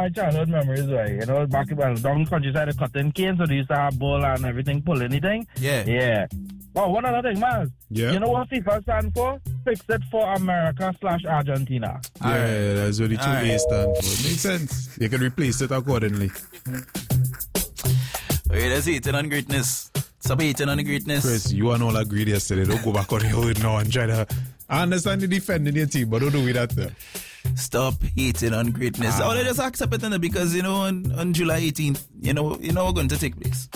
my childhood memories, right? You know, back down countryside, the cotton cane, so they used to have ball and everything, pull anything. Yeah. Yeah. Oh, one other thing, man. Yeah. You know what FIFA stands for? Fix it for America/Argentina. Yeah, that's what the two A's stand for. Makes sense. You can replace it accordingly. Okay, that's hating on greatness. Stop hating on the greatness. Chris, you and all agreed yesterday. Don't go back on your own now and try to... I understand you defending your team, but don't do that there. Stop hating on greatness. Or just accept it because, on July 18th, you know what's going to take place.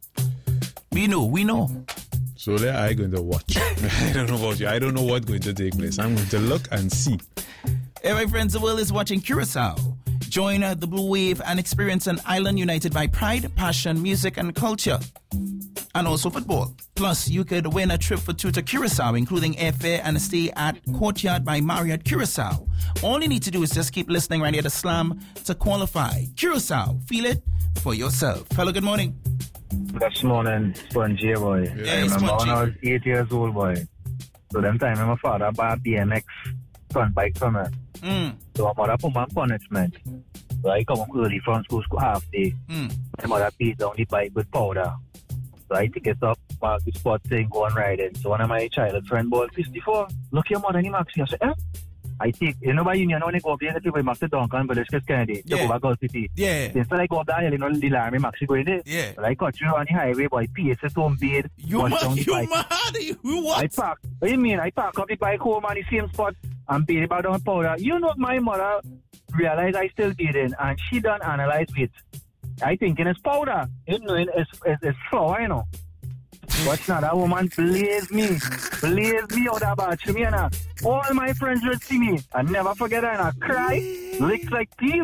We know. So there I going to watch. I don't know about you. I don't know what's going to take place. I'm going to look and see. Hey, my friends, the world is watching Curacao. Join the Blue Wave and experience an island united by pride, passion, music, and culture. And also football. Plus, you could win a trip for two to Curacao, including airfare and a stay at Courtyard by Marriott Curacao. All you need to do is just keep listening right here to Slam to qualify. Curacao, feel it for yourself. Hello, good morning. This morning, Spongy, boy. Yeah, I remember Spongy. when I was 8 years old, boy. So them time, my father bought a BMX front bike for me. So my mother put me on punishment. So I come home early from school half day. My mother beat down the bike with powder. So I take it up, mark the spot thing, go on riding. So one of my childhood friend bought 54. Look your mother in the maxi. I said, I take, by Union, when I go up there, people max the Duncan, but it's just Kennedy. Take over Gulf City. Yeah. Since I go up there, the alarm, maxi going there. Yeah. But I cut you on the highway, boy, PS at home bed. You mad? You what? I park. What do you mean? I park up the bike home on the same spot and beat about on powder. You know, my mother realized I still beating and she done analyze it. I thinking it's powder. You know, it's flour, But now that woman blaze me out of bathroom, All my friends would see me. I never forget her, and I cry. Licks like peas,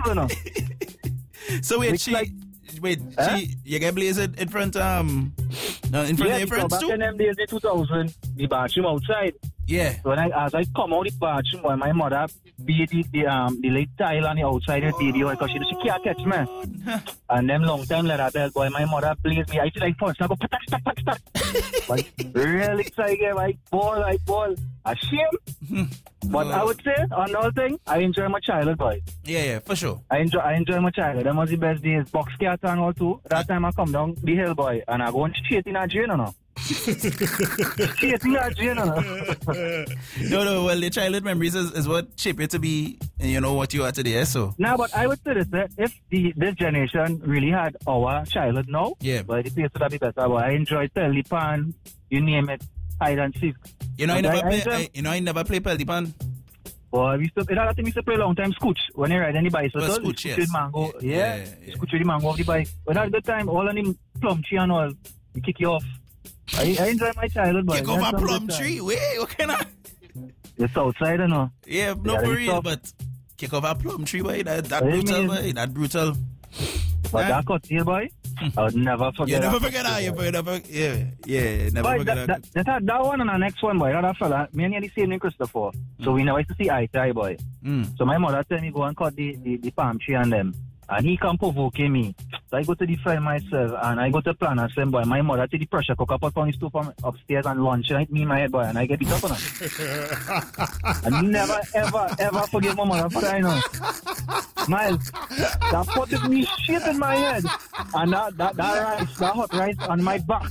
So wait, Licks you get blazed in front of your friends back too? in them days in 2000, the bathroom outside. Yeah. So as I come out the bathroom, boy, my mother beat the late tile on the outside of the video because she can't catch me. And them long time later, bell boy, my mother blazed me. I feel like punch. I go patak. But really excited, like ball. A shame. But I would say, on the whole thing, I enjoy my childhood, boy. Yeah, for sure. I enjoy my childhood. That was the best days. Box cat and all too. That time I come down the hill, boy, and I go and straight in a drain, No, well, the childhood memories is what shape you to be, what you are today, so. No, but I would say this, if this generation really had our childhood now, but the place would be better. But I enjoyed Pelly-Pan, you name it, hide and seek. I never play Pelly-Pan. Well, we used to play a long time scooch. When you ride any bicycle, scooch, yes. With mango. Yeah. Scooch with the mango of the bike. But at the time, all of them plum tree and all, we kick you off. I enjoy my childhood, boy. Kick off a plum tree? Wait, what kind of... It's outside, Yeah, not for real, but kick off a plum tree, boy. That brutal, boy. That brutal. But that cut here, boy, I would never forget that. Never forget that, boy. Never forget that. That one and the next one, boy, that fella, me and the same name, Christopher. So we never used to see eye to eye, boy. So my mother tell me go and cut the palm tree and them. And he come provoking me. So I go to the friend myself and I go to plan and say, boy, my mother take the pressure cooker pot on the stove from upstairs and lunch and me in my head, boy, and I get it up on her. And never, ever forget my mother for that, Miles, that put me shit in my head. And that hot rice on my back.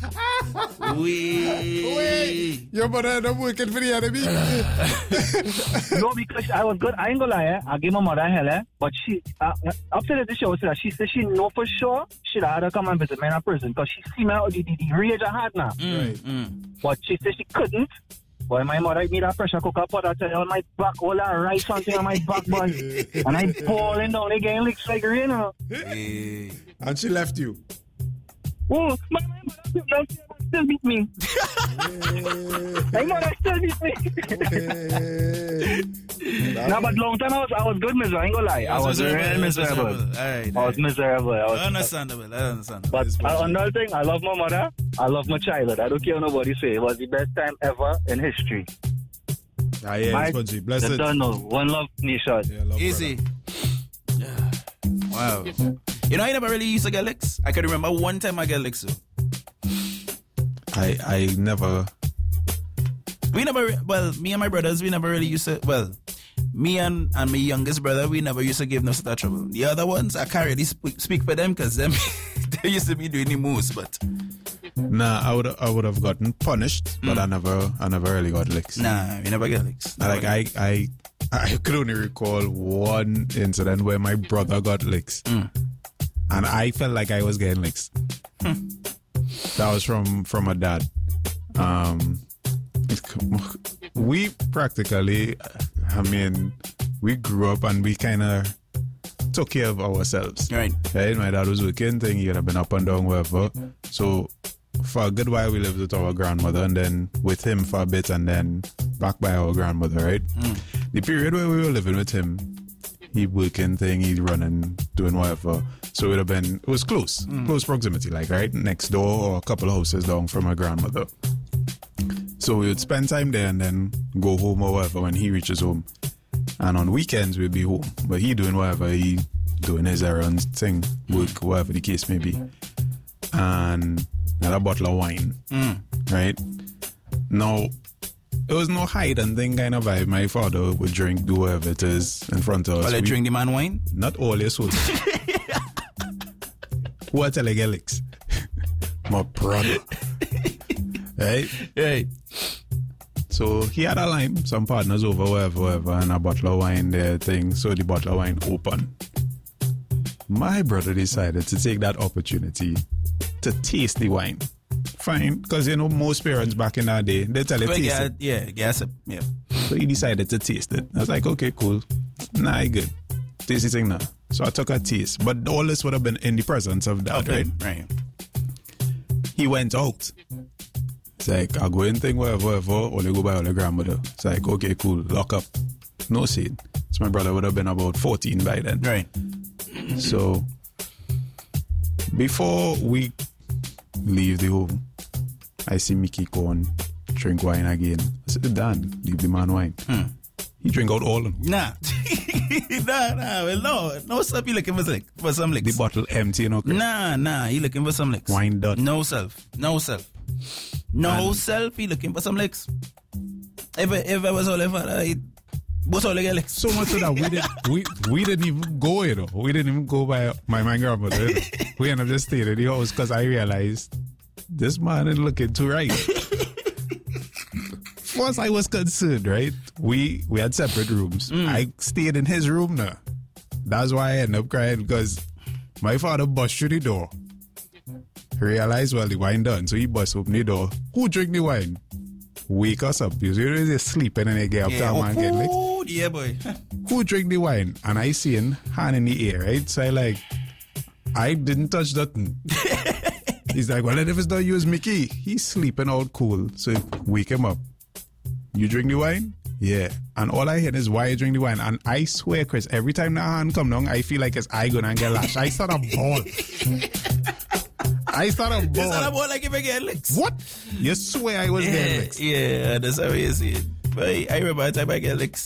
Wait. Your mother had a wicked for the enemy. No, because I was good. I ain't gonna lie, I gave my mother hell, but she, after the show, she said she know for sure she'd had to come and visit me in a prison because she see me the rage I had now. But she said she couldn't. Boy, my mother made a pressure cooker pot on my back, all that rice something on my back, boy. And I falling down again, licks like rain. And she left you. Oh, my mother still beat me. My mother still beat me. No, but long time I was good miserable. I ain't gonna lie. I was real miserable. Right. I was miserable. Understandable. But another thing, I love my mother. I love my childhood. I don't care what nobody say. It was the best time ever in history. Spongy. Bless it. Don't know. One love, Nisha. Yeah, easy. Yeah. Wow. I never really used to get licks. I can remember one time I get licks. I never... Me and my brothers, we never really used to... Well, Me and my youngest brother, we never used to give no such trouble. The other ones, I can't really speak for them because them they used to be doing the moves, but nah, I would have gotten punished, but I never really got licks. Nah, we never get licks. Like I could only recall one incident where my brother got licks, and I felt like I was getting licks. That was from my dad. We practically, we grew up and we kind of took care of ourselves. Right. My dad was working, he had been up and down, wherever. So for a good while, we lived with our grandmother, and then with him for a bit, and then back by our grandmother, right? The period where we were living with him, he working he running, doing whatever. So it was close proximity, like right next door or a couple of houses down from my grandmother. So we would spend time there and then go home or whatever when he reaches home. And on weekends we'd be home. But he doing whatever, he doing his errands, thing, work, whatever the case may be. And another bottle of wine. Right? Now, it was no hide and thing kind of vibe. My father would drink, do whatever it is in front of us. Well, they drink the man wine? Not all your soda. Who I tell you get licks? My brother. Right? So he had a lime, some partners over, whatever, and a bottle of wine there thing. So the bottle of wine open. My brother decided to take that opportunity to taste the wine. Fine, because most parents back in that day, they tell you taste it. Yeah, guess it. Yeah. So he decided to taste it. I was like, okay, cool. Nah, good. Taste the thing now. So I took a taste. But all this would have been in the presence of that, Okay, right? He went out. It's like, I'll go in thing, whatever, only go by all the grandmother. It's like, okay, cool, lock up. No seed. So my brother would have been about 14 by then. Right. So, before we leave the home, I see Mickey go and drink wine again. I said, Dan, leave the man wine. He drink out all of them. Nah. Well, no self, he looking for some licks. The bottle empty, Nah, he looking for some licks. Wine done. No self, he looking for some licks. If I was all ever, what's all the licks? So much so that we didn't even go, We didn't even go by my grandmother. We ended up just staying in the house because I realized this man ain't looking too right. First, I was concerned, right? We had separate rooms. I stayed in his room now. That's why I ended up crying, because my father bust through the door. He realized, well, the wine done, so he bust open the door. Who drink the wine? Wake us up. You're just sleeping and they get up to a man get Oh, yeah, boy. Who drink the wine? And I see him hand in the air, right? So I didn't touch nothing. He's like, well, if it's not you, it's Mickey. He's sleeping out cool. So wake him up. You drink the wine? Yeah. And all I hear is, why you drink the wine? And I swear, Chris, every time that hand come down, I feel like it's I gonna get lashed. I start a ball. You start a ball like if I get licks. What? You swear I was getting licks? Yeah, that's how you see it. But I remember the time I get licks.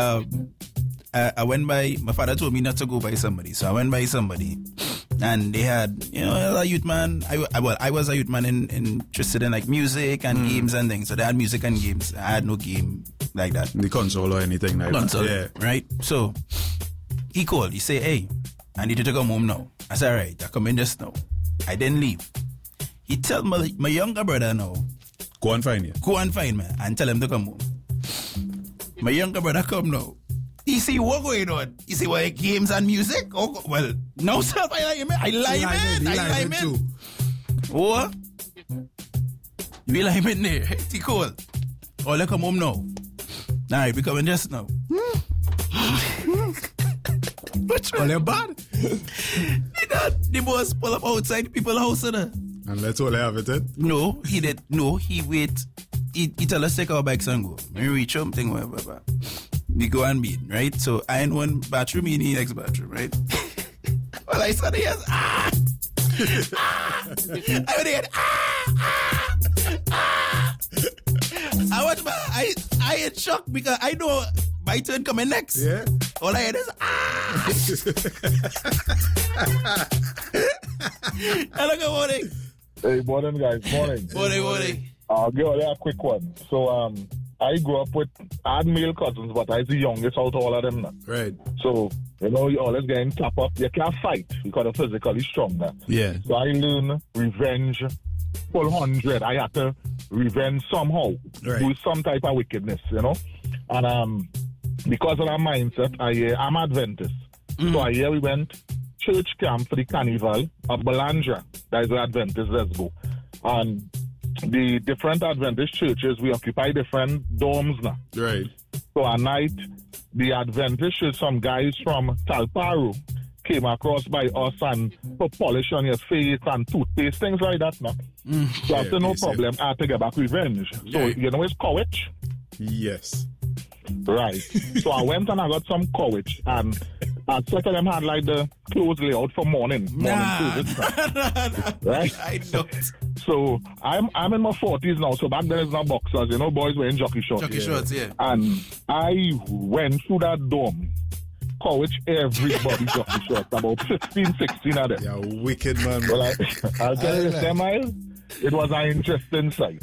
I went by, my father told me not to go by somebody. So I went by somebody. And they had, a youth man. I was a youth man interested in like music and games and things. So they had music and games. I had no game like that. The console or anything like console, that. Yeah. Right? So he called. He said, hey, I need you to come home now. I said, all right, I come in just now. I didn't leave. He tell my younger brother now. Go and find you. Go and find me and tell him to come home. My younger brother come now. He see what going on. He see what games and music. Oh, well, no self. I lie him too. What? You lie him in there. He call. Oh, let come home now. Nah, he be coming just now. Well, they're bad. The boss pull up outside people's house. And that's all they have it. No, he did. No, he wait. He tell us take our bikes and go. When we reach home, thing whatever. We go and meet, right? So I in one bathroom, he in the next bathroom, right? Well, I saw the yes. I would hear I was I in shock because I know my turn coming next. Yeah. All I heard is Hello, good morning. Hey, morning, guys. Morning. Morning. I'll give you a quick one. So, I grew up with, I had male cousins, but I was the youngest out of all of them now. Right. So, you know, you always getting tap up. You can't fight because you're physically stronger. Yeah. So I learned revenge, full 100. I had to revenge somehow. Right. Do some type of wickedness, you know. And because of that mindset, I'm Adventist. So we went church camp for the carnival of Balandra. That is where Adventists let's go. And the different Adventist churches, we occupy different dorms now. Right. So at night, the Adventist church, some guys from Talparo came across by us and put polish on your face and toothpaste, things like that now. So after no problem, I had to get back revenge. So, you know, it's courage? Yes. Right. So I went and I got some courage, and I said to them had like the clothes layout for morning service. Right? I don't. So I'm in my 40s now. So back then it's not boxers, you know, boys wearing jockey shorts. Jockey shorts, yeah. And I went through that dorm, courage everybody jockey shorts, about 15, 16 of them. Yeah, wicked man. Well, I'll tell you this, Miles. It was an interesting sight.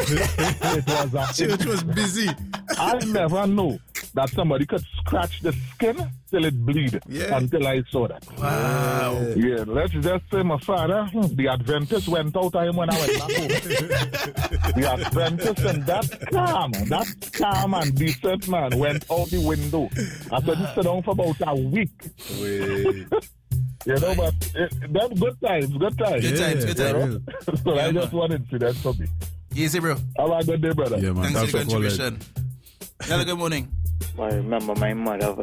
Church was busy. I never know that somebody could scratch the skin till it bleed until I saw that. Wow. Yeah, let's just say my father, the Adventist went out of him when I went back home. The Adventist and that calm and decent man went out the window. I couldn't sit down for about a week. You know, but them good times. Good times. So I just wanted to that for me. Easy, bro. Have a good day, brother. Yeah, man. Thanks for your contribution. Hello, good morning. I remember my mother,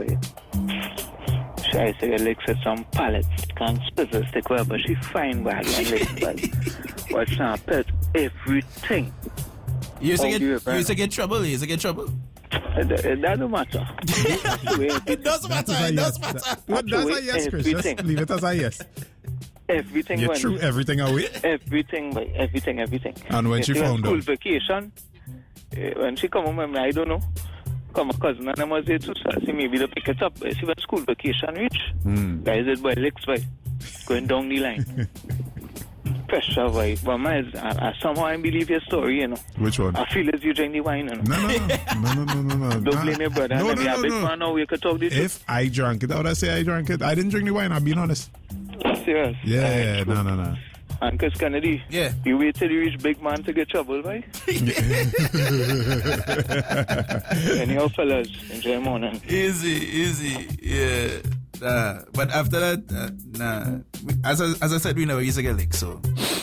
she used to get licks at some pallets, can't scissors, stick wherever she find where I licks, but she pet everything. You used to get trouble? You used to get trouble? It doesn't matter. It doesn't matter. It doesn't matter. What does a yes, Chris? Just leave it as a yes. Everything. You threw everything away? Everything, boy. Everything. And when she found out? School vacation, when she come home, I don't know. Come a cousin and I was there to see maybe they pick it up. She went school vacation reach. Guys did by licks by going down the line. Pressure boy. But I somehow I believe your story, you know. Which one? I feel as you drink the wine, you know. No. Don't blame your brother. No. Big man now we could talk this. If I drank it, I would say I drank it. I didn't drink the wine, I'm being honest. Serious? Yeah, no. And Chris Kennedy, you wait till you reach big man to get trouble, right? Anyhow, fellas, enjoy morning. Easy, yeah. But after that, As I said, we never used to get licked, so.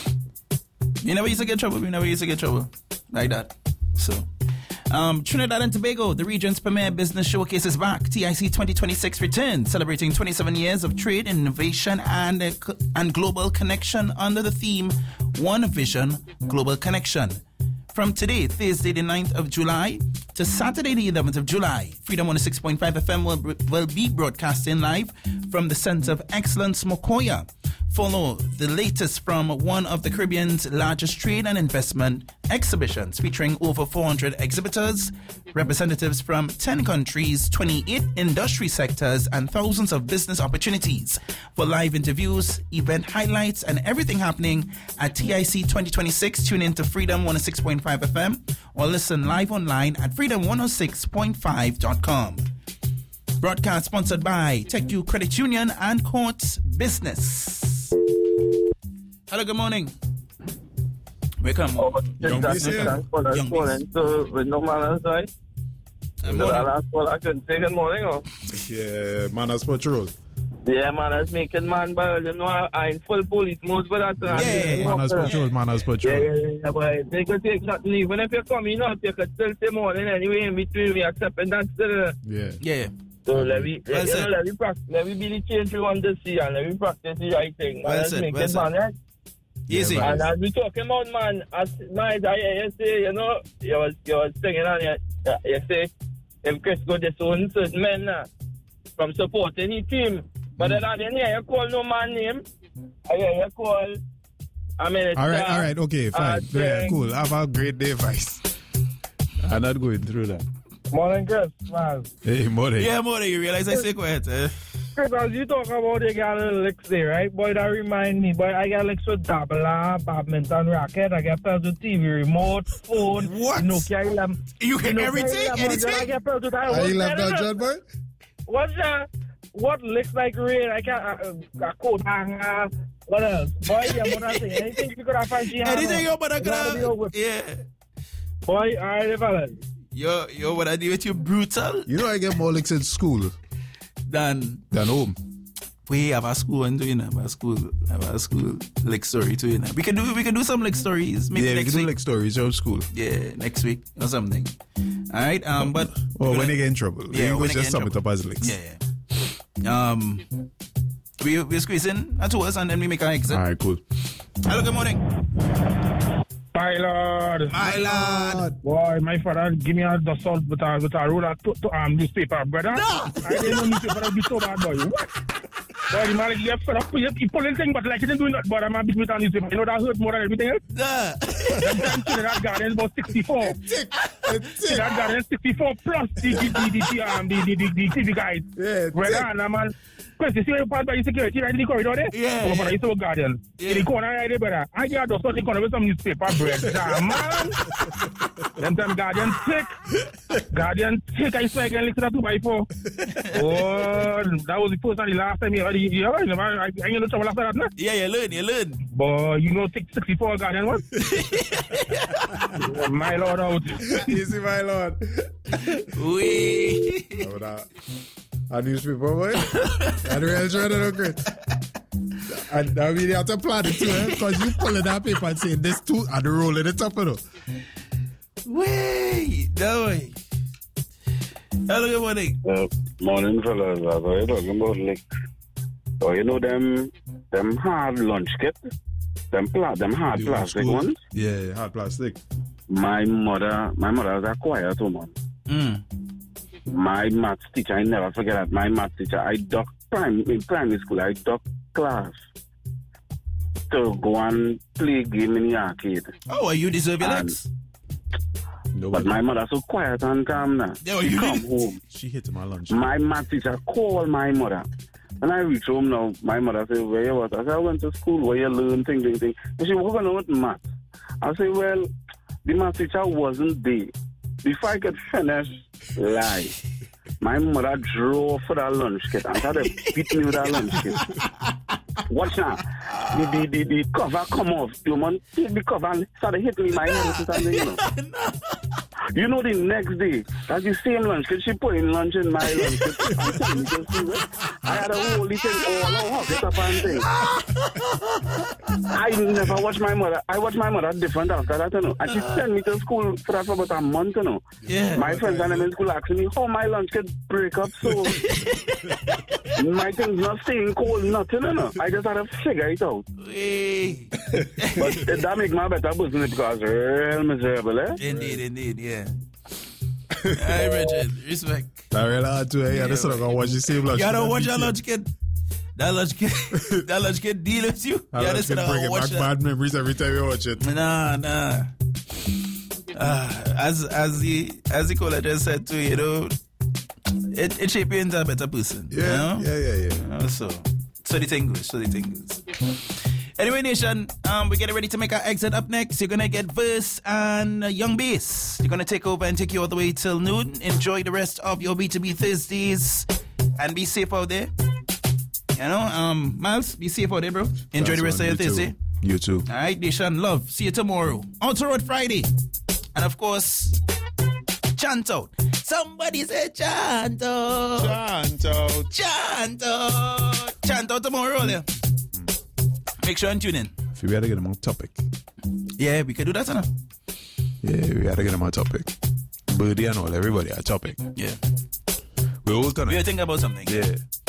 We never used to get trouble like that. So. Trinidad and Tobago, the region's premier business showcase is back. TIC 2026 returns, celebrating 27 years of trade, innovation, and global connection under the theme One Vision, Global Connection. From today, Thursday the 9th of July, to Saturday the 11th of July, Freedom 106.5 FM will be broadcasting live from the Center of Excellence, Mokoya. Follow the latest from one of the Caribbean's largest trade and investment exhibitions, featuring over 400 exhibitors, representatives from 10 countries, 28 industry sectors, and thousands of business opportunities. For live interviews, event highlights, and everything happening at TIC 2026, tune in to Freedom 106.5 FM or listen live online at freedom106.5.com. Broadcast sponsored by TechU Credit Union and Courts Business. Hello, good morning. Welcome. Young with no manners, right? That's what I can say. Good morning. Yeah, manners patrol. Yeah, manners making man, but you know, I'm in full police mode for that. Manners patrol. Yeah, but they could take that leave. Even if you're coming out, you could still say morning anyway in between. We accepting that still. Yeah. So let me be the change we want to see, and let me practice the right thing. Well said. Man, right? Easy. And as we talking about, man, as I say, you know, you was singing on you say, if Chris go disown certain men from supporting his team, but then I didn't hear you call no man name. I hear you call. I mean, all right, okay, fine. Yeah, cool. Have a great day, Vice. I'm not going through that. Morning, Chris, man. Hey, morning. Yeah, morning. You realize I say quiet, Chris, as you talk about you got little licks there, right? Boy, that remind me. Boy, I got licks with dabbler, badminton racket. I got pelts with TV remote, phone. What? Nokia 11. You get everything? Anything? I get pelts with Are you left out, John Boy? What's that? What licks like rain? I got a coat hanger. What else? Boy, yeah, what I say? Anything you could have found? Anything your mother could have? Yeah. Boy, all right, fellas. Yo, what I do with you brutal? You know I get more licks in school than home. We have a school and doing have a school lick story too. We can do some lick stories. Maybe yeah, next we can week. do lick stories of school. Yeah, next week or something. All right. But when they get in trouble, yeah, we just sum it up as licks. Yeah. We squeeze in at 2 hours and then we make our exit. All right, cool. Hello, good morning. My lord. My lord. Boy, my father give me a the salt with a roller to newspaper, brother. No. I didn't know newspaper would be so bad, boy. What? Boy, the man left for up. He pull anything, but like he didn't do nothing, but I'm a bit with a newspaper. You know that hurt more than everything else? Nah. That garden is about 64. That garden is 64 plus the TV guys. Yeah, brother, man. Because you see when you pass by the security right in the corridor there? Yeah. Oh, but I saw a guardian. Yeah. In the corner right there, brother. I got the something corner with some newspaper, brother. Man. Them time guardian sick. Guardian sick. I swear I can listen to 2x4. Oh, that was the first and the last time I ain't no trouble after that, no? Yeah, you learn. Boy, you know 64 guardian what? My lord out. Easy, my lord. We. A newspaper, boy. And the real journal of grit. And I mean, you have to plan it too, because you pull in that paper and say this too, and the roll in the top, you know. Wait, no way. Hello, good morning. Morning, fellas. I was talking about licks. So, you know them hard lunch kit? Them hard plastic ones? Yeah, hard plastic. My mother was a quiet woman. My maths teacher, I never forget that. My maths teacher, I ducked in primary school, I ducked class to go and play game in the arcade. Oh, you deserve your legs. But my mother so quiet and calm now. Yeah, she come home. She hit my lunch. My maths teacher called my mother. When I reach home now, my mother said, where you was? I said, I went to school where you learn thing. And she said, what going on with maths? I said, well, the maths teacher wasn't there. Before I could finish, lie. My mother drove for that lunch kit and started beating me with that lunch kit. Watch now. The cover come off. The woman take the cover and started hitting me in my head. You know. You know, the next day, that's the same lunch kit. She put in lunch in my lunch kit. I had a whole little all out. Get up and thing. I never watched my mother. I watched my mother different after that, you know. And she sent me to school for about a month, you know. Yeah. My friends and them in school asking me how my lunch kit break up so. My thing's not staying cold, nothing, you know. I just had to figure it out. Hey. But that make my better business because real miserable, eh? Indeed, yeah. Hey, Richard, respect. I real hard too, eh? Yeah, this is not gonna watch the same lunch. You gotta watch your lunch kid. That lunch kid deal with you. Yeah, this is bring back bad memories every time you watch it. Nah. As the caller just said too, you know, it shapes you into a better person. Yeah, you know? yeah. You know, so the thing goes. Anyway, nation, we're getting ready to make our exit. Up next, you're gonna get Verse and Young Bass. You're gonna take over and take you all the way till noon. Enjoy the rest of your B2B Thursdays and be safe out there. You know, Miles, be safe out there, bro. Enjoy the rest of your Thursday. You too. All right, nation, love. See you tomorrow. Outer Road Friday. And of course, chant out. Somebody say chant out. Chant out tomorrow, yeah. Make sure and tune in. If we had to get them on topic. Yeah, we could do that, enough. Yeah, we had to get them on topic. Birdie and all, everybody on topic. Yeah. We're all tonight. We're thinking about something. Yeah.